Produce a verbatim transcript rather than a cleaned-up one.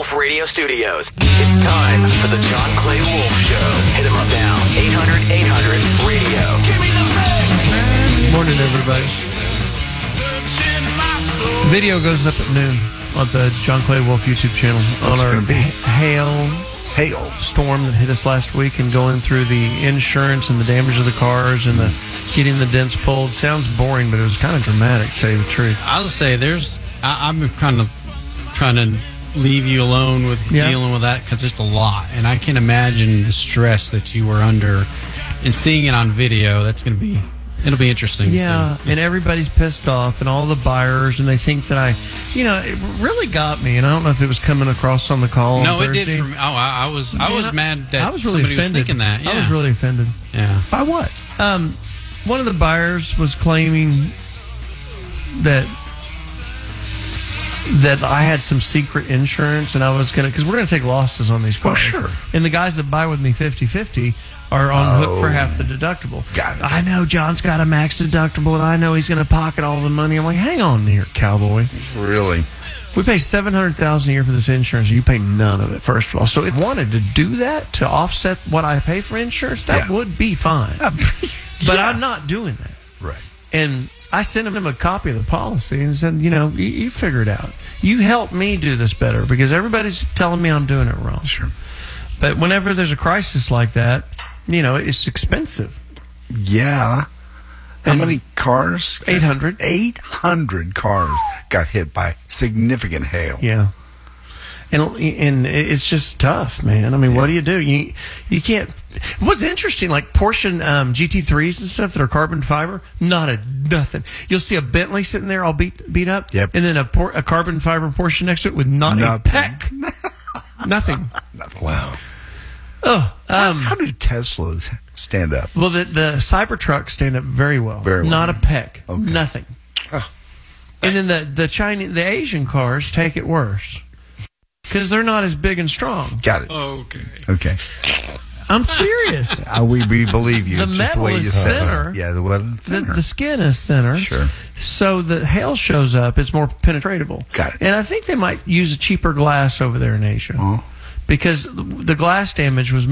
Wolf Radio Studios. It's time for the John Clay Wolf Show. Hit him up now. eight hundred eight hundred radio. Give me the big. Morning, everybody. Video goes up at noon on the John Clay Wolf YouTube channel What's on our gonna be? hail Hail. storm that hit us last week and going through the insurance and the damage of the cars and the getting the dents pulled. Sounds boring, but it was kind of dramatic, to tell you the truth. I'll say there's. I, I'm kind of trying to leave you alone with Yeah. dealing with that because it's a lot, and I can imagine the stress that you were under, and seeing it on video. That's going to be. It'll be interesting. Yeah, to see. and everybody's pissed off, and all the buyers, and they think that I, you know, it really got me, and I don't know if it was coming across on the call. No, on it Thursday. did. For me. Oh, I, I was. I was Man, mad that I was really somebody offended. was thinking that. Yeah. I was really offended. Yeah. By what? Um, one of the buyers was claiming that that I had some secret insurance, and I was gonna because we're gonna take losses on these cars. Well, sure. And the guys that buy with me fifty-fifty are on Oh. hook for half the deductible. Got it. I know John's got a max deductible, and I know he's gonna pocket all the money. I'm like, hang on here, cowboy. Really? We pay seven hundred thousand a year for this insurance, and you pay none of it. First of all, so if I wanted to do that to offset what I pay for insurance, that Yeah. would be fine. Uh, But yeah. I'm not doing that. Right. And I sent him a copy of the policy and said, you know, you, you figure it out. You help me do this better because everybody's telling me I'm doing it wrong. Sure. But whenever there's a crisis like that, you know, it's expensive. Yeah. How And many cars? eight hundred. eight hundred cars got hit by significant hail. Yeah. And and it's just tough, man. I mean, what do you do? You you can't. What's interesting, like Porsche um, G T threes and stuff that are carbon fiber, not a nothing. You'll see a Bentley sitting there all beat beat up, Yep. and then a, por- a carbon fiber Porsche next to it with not Nothing. a peck, nothing. Nothing. Wow. Oh, um, How do Teslas stand up? well, the the Cybertrucks stand up very well. Very well. Not a peck, Okay. nothing. And then the the Chinese, the Asian cars take it worse because they're not as big and strong. Got it. Okay. Okay. I'm serious. Uh, we, we believe you. The It's just metal way is you said it. thinner. Yeah, the weather The, thinner. the skin is thinner. Sure. So the hail shows up, it's more penetratable. Got it. And I think they might use a cheaper glass over there in Asia. Oh. Because the glass damage was